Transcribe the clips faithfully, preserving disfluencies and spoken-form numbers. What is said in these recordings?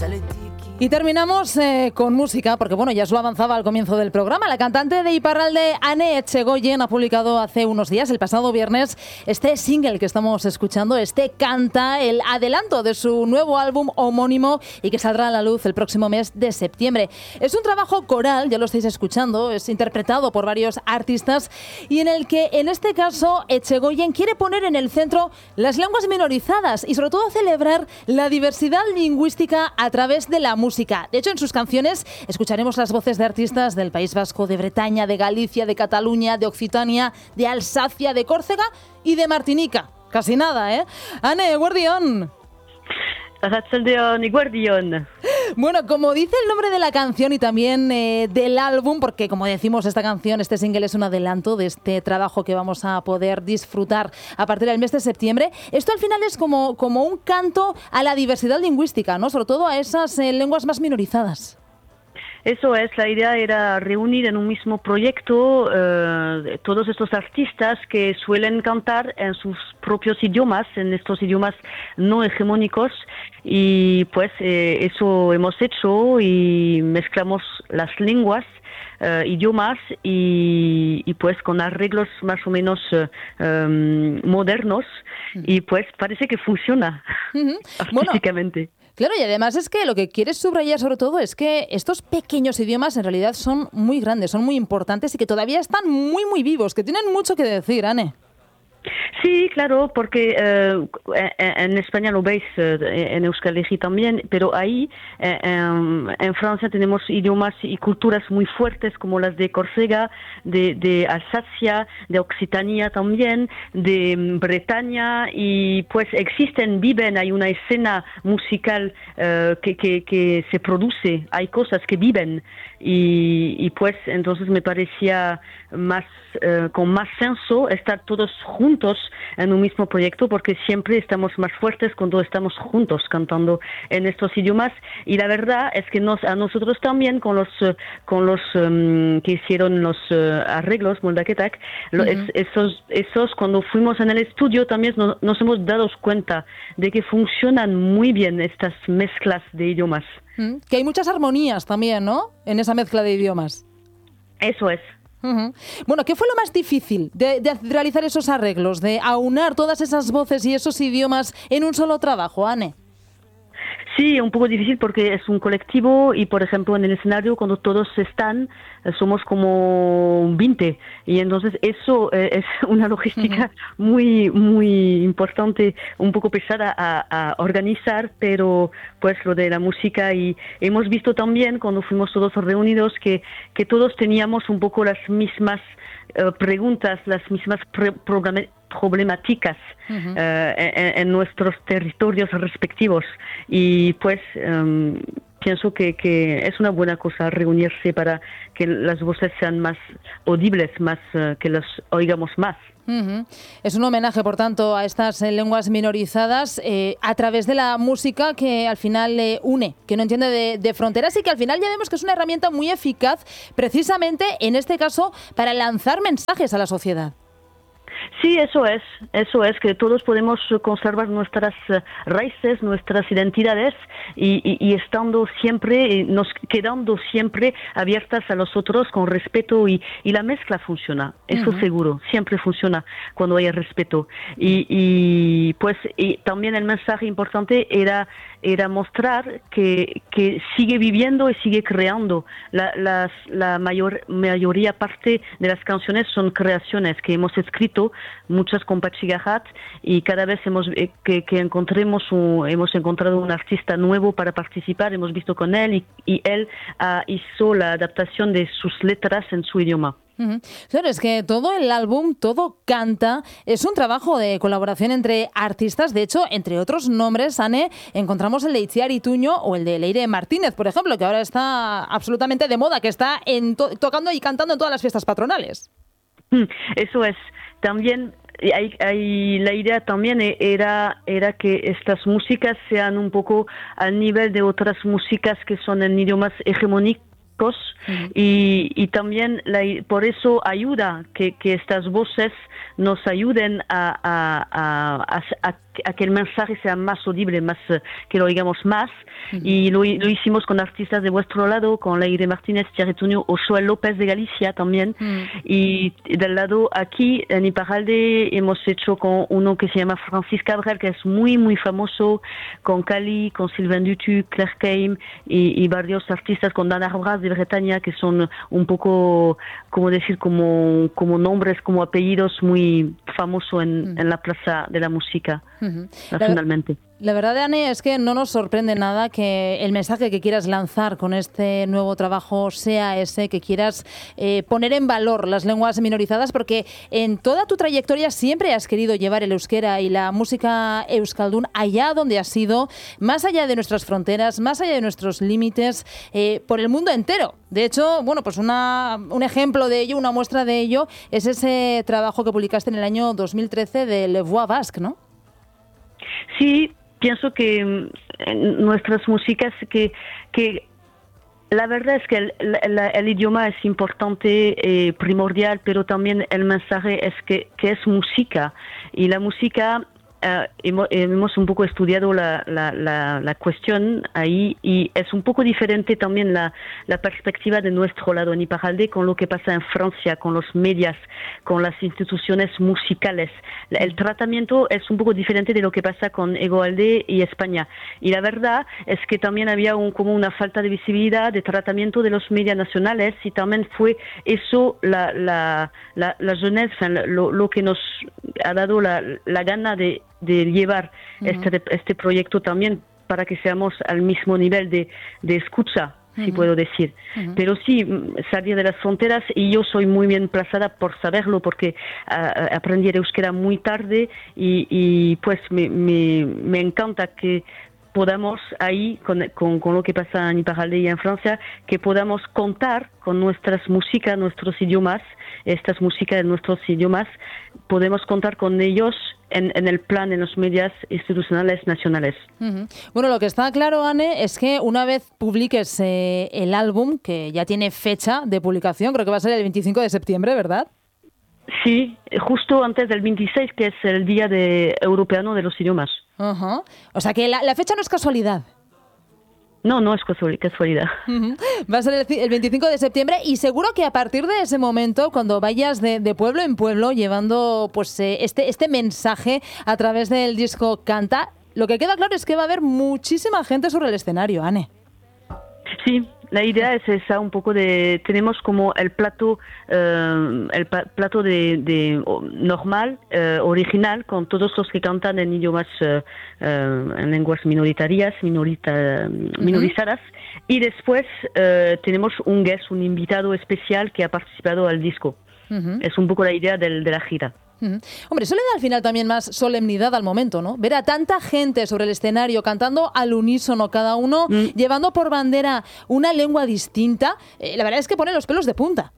Y terminamos eh, con música, porque bueno, ya os lo avanzaba al comienzo del programa. La cantante de Iparralde, Ane Etxegoyen, ha publicado hace unos días, el pasado viernes, este single que estamos escuchando. Este canta el adelanto de su nuevo álbum homónimo y que saldrá a la luz el próximo mes de septiembre. Es un trabajo coral, ya lo estáis escuchando, es interpretado por varios artistas y en el que, en este caso, Etxegoyen quiere poner en el centro las lenguas minorizadas y sobre todo celebrar la diversidad lingüística a través de la música. De hecho, en sus canciones escucharemos las voces de artistas del País Vasco, de Bretaña, de Galicia, de Cataluña, de Occitania, de Alsacia, de Córcega y de Martinica. Casi nada, ¿eh? Ane, guardión. Arratsaldeon y guardión. Bueno, como dice el nombre de la canción y también eh, del álbum, porque como decimos, esta canción, este single es un adelanto de este trabajo que vamos a poder disfrutar a partir del mes de septiembre. Esto al final es como, como un canto a la diversidad lingüística, ¿no? Sobre todo a esas eh, lenguas más minorizadas. Eso es, la idea era reunir en un mismo proyecto eh, todos estos artistas que suelen cantar en sus propios idiomas, en estos idiomas no hegemónicos, y pues eh, eso hemos hecho y mezclamos las lenguas, eh, idiomas y, y pues con arreglos más o menos eh, um, modernos, uh-huh. Y pues parece que funciona uh-huh. artísticamente. Bueno. Claro, y además es que lo que quieres subrayar sobre todo es que estos pequeños idiomas en realidad son muy grandes, son muy importantes y que todavía están muy, muy vivos, que tienen mucho que decir, Ane. Sí, claro, porque eh, en España lo veis, eh, en Euskal Herria también, pero ahí eh, en, en Francia tenemos idiomas y culturas muy fuertes como las de Córcega, de, de Alsacia, de Occitania también, de Bretaña, y pues existen, viven, hay una escena musical eh, que, que, que se produce, hay cosas que viven, y, y pues entonces me parecía más eh, con más senso estar todos juntos en un mismo proyecto, porque siempre estamos más fuertes cuando estamos juntos cantando en estos idiomas, y la verdad es que nos, a nosotros también con los con los um, que hicieron los uh, arreglos Moldaketak, uh-huh. es, esos esos cuando fuimos en el estudio también no, nos hemos dado cuenta de que funcionan muy bien estas mezclas de idiomas. Uh-huh. Que hay muchas armonías también, ¿no? En esa mezcla de idiomas. Eso es. Uh-huh. Bueno, ¿qué fue lo más difícil de, de realizar esos arreglos, de aunar todas esas voces y esos idiomas en un solo trabajo, Ane? Sí, un poco difícil porque es un colectivo y, por ejemplo, en el escenario cuando todos están, somos como veinte y entonces eso eh, es una logística uh-huh. muy, muy importante, un poco pesada a, a organizar, pero pues lo de la música, y hemos visto también cuando fuimos todos reunidos que, que todos teníamos un poco las mismas uh, preguntas, las mismas pre- programas problemáticas uh-huh. uh, en, en nuestros territorios respectivos, y pues um, pienso que, que es una buena cosa reunirse para que las voces sean más audibles, más uh, que las oigamos más. Uh-huh. Es un homenaje, por tanto, a estas eh, lenguas minorizadas eh, a través de la música que al final eh, une, que no entiende de, de fronteras, y que al final ya vemos que es una herramienta muy eficaz, precisamente en este caso, para lanzar mensajes a la sociedad. Sí, eso es, eso es, que todos podemos conservar nuestras raíces, nuestras identidades y, y, y estando siempre, nos quedando siempre abiertas a los otros con respeto, y, y la mezcla funciona, eso uh-huh. seguro, siempre funciona cuando hay respeto. Y, y pues y también el mensaje importante era era mostrar que, que sigue viviendo y sigue creando. La, las, la mayor mayoría parte de las canciones son creaciones que hemos escrito, muchas con Patxi Garrat, y cada vez hemos eh, que, que encontremos un, hemos encontrado un artista nuevo para participar, hemos visto con él, y, y él uh, hizo la adaptación de sus letras en su idioma. Uh-huh. Claro, es que todo el álbum, todo canta, es un trabajo de colaboración entre artistas. De hecho, entre otros nombres, Ane, encontramos el de Itziar Ituño o el de Leire Martínez, por ejemplo, que ahora está absolutamente de moda, que está en to- tocando y cantando en todas las fiestas patronales. Eso es. También hay, hay, la idea también era, era que estas músicas sean un poco al nivel de otras músicas que son en idiomas hegemónicos. Uh-huh. Y, y también la, por eso ayuda que, que estas voces nos ayuden a, a, a, a, a a que el mensaje sea más audible, más que lo digamos más. Uh-huh. Y lo, lo hicimos con artistas de vuestro lado, con Leire Martínez, Thierry Tuño o Joel López de Galicia también. Uh-huh. Y del lado aquí, en Iparralde, hemos hecho con uno que se llama Francis Cabrel, que es muy, muy famoso, con Cali, con Sylvain Dutu, Claire Keim y, y varios artistas, con Dan Arbras de Bretaña, que son un poco, como decir, como, como nombres, como apellidos muy famosos en, uh-huh. en la plaza de la música. Uh-huh. Nacionalmente. La, la verdad, Anne, es que no nos sorprende nada que el mensaje que quieras lanzar con este nuevo trabajo sea ese, que quieras eh, poner en valor las lenguas minorizadas, porque en toda tu trayectoria siempre has querido llevar el euskera y la música euskaldun allá donde has ido, más allá de nuestras fronteras, más allá de nuestros límites, eh, por el mundo entero. De hecho, bueno, pues una, un ejemplo de ello, una muestra de ello, es ese trabajo que publicaste en el año dos mil trece de Le Voix Basque, ¿no? Sí, pienso que en nuestras músicas, que, que la verdad es que el, el, el idioma es importante, eh, primordial, pero también el mensaje es que, que es música. Y la música, uh, hemos, hemos un poco estudiado la, la, la, la cuestión ahí, y es un poco diferente también la, la perspectiva de nuestro lado en Iparralde con lo que pasa en Francia, con los medios, con las instituciones musicales. El tratamiento es un poco diferente de lo que pasa con Hegoalde y España. Y la verdad es que también había un, como una falta de visibilidad, de tratamiento de los medios nacionales, y también fue eso la, la, la, la jeunesse, lo, lo que nos ha dado la, la gana de, de llevar uh-huh. este, este proyecto también, para que seamos al mismo nivel de, de escucha, si uh-huh. puedo decir. Uh-huh. Pero sí, salir de las fronteras, y yo soy muy bien plazada por saberlo, porque uh, aprendí el euskera muy tarde, y, y pues me, me, me encanta que podamos ahí, con, con, con lo que pasa en Iparralde y en Francia, que podamos contar con nuestras músicas, nuestros idiomas, estas músicas de nuestros idiomas, podemos contar con ellos en, en el plan, en los medios institucionales nacionales. Uh-huh. Bueno, lo que está claro, Anne, es que una vez publiques eh, el álbum, que ya tiene fecha de publicación, creo que va a ser el veinticinco de septiembre, ¿verdad? Sí, justo antes del veintiséis, que es el Día de Europeo de los Idiomas. Uh-huh. O sea que la, la fecha no es casualidad. No, no es casualidad. Uh-huh. Va a ser el, el veinticinco de septiembre, y seguro que a partir de ese momento, cuando vayas de, de pueblo en pueblo llevando pues eh, este, este mensaje a través del disco Canta, lo que queda claro es que va a haber muchísima gente sobre el escenario, Anne. Sí, la idea es esa, un poco de, tenemos como el plato, uh, el pa- plato de, de oh, normal, uh, original, con todos los que cantan en idiomas, uh, uh, en lenguas minoritarias, minorita, uh-huh. minorizadas, y después uh, tenemos un guest, un invitado especial que ha participado al disco. Uh-huh. Es un poco la idea del, de la gira. Uh-huh. Hombre, eso le da al final también más solemnidad al momento, ¿no? Ver a tanta gente sobre el escenario cantando al unísono, cada uno mm. llevando por bandera una lengua distinta, eh, la verdad es que pone los pelos de punta.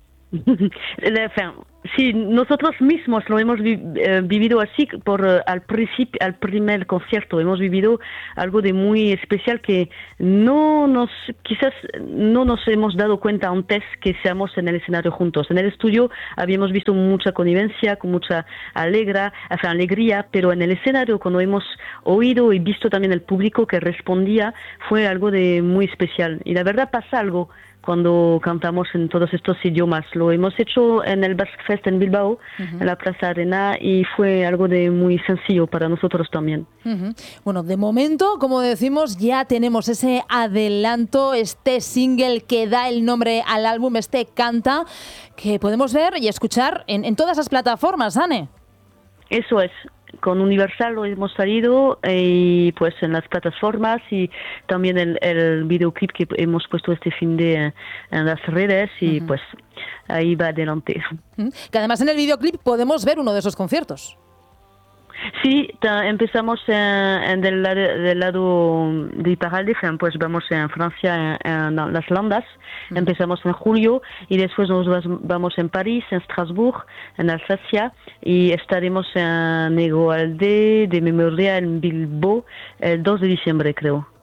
Sí, nosotros mismos lo hemos vi- eh, vivido así por uh, al principio, al primer concierto. Hemos vivido algo de muy especial que no nos, quizás no nos hemos dado cuenta antes que seamos en el escenario juntos. En el estudio habíamos visto mucha connivencia, con mucha alegra, o sea, alegría, pero en el escenario, cuando hemos oído y visto también el público que respondía, fue algo de muy especial. Y la verdad pasa algo cuando cantamos en todos estos idiomas. Lo hemos hecho en el Basque Fest en Bilbao, uh-huh. en la Plaza Arena, y fue algo de muy sencillo para nosotros también. Uh-huh. Bueno, de momento, como decimos, ya tenemos ese adelanto, este single que da el nombre al álbum, este Canta, que podemos ver y escuchar en, en todas las plataformas, Anne. Eso es. Con Universal lo hemos salido, y pues en las plataformas, y también el, el videoclip que hemos puesto este fin de en las redes, y uh-huh. pues ahí va adelante. Uh-huh. Que además en el videoclip podemos ver uno de esos conciertos. Sí, ta, empezamos en, en del, del lado de Iparralde, pues vamos en Francia, en, en las Landas, uh-huh. empezamos en julio, y después nos vamos en París, en Strasbourg, en Alsacia, y estaremos en Hegoalde, de memoria, en Bilbao, el dos de diciembre, creo.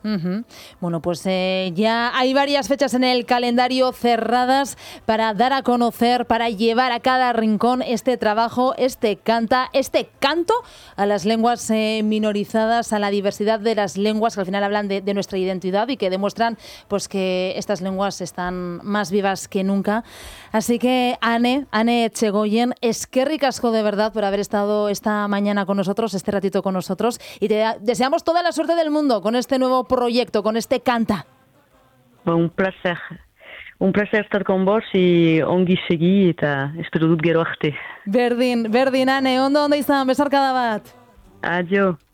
Uh-huh. Bueno, pues eh, ya hay varias fechas en el calendario cerradas para dar a conocer, para llevar a cada rincón este trabajo, este canta, este canto a las lenguas eh, minorizadas, a la diversidad de las lenguas que al final hablan de, de nuestra identidad y que demuestran pues que estas lenguas están más vivas que nunca. Así que Ane, Ane Etxegoyen, eskerrik asko de verdad por haber estado esta mañana con nosotros, este ratito con nosotros, y te deseamos toda la suerte del mundo con este nuevo proyecto, con este canta. Un placer. Un placer estar con vos y ongi segi eta espero dut gero arte. Berdin, berdin, Ane, ondo ondo izan, besarkada bat. Adio.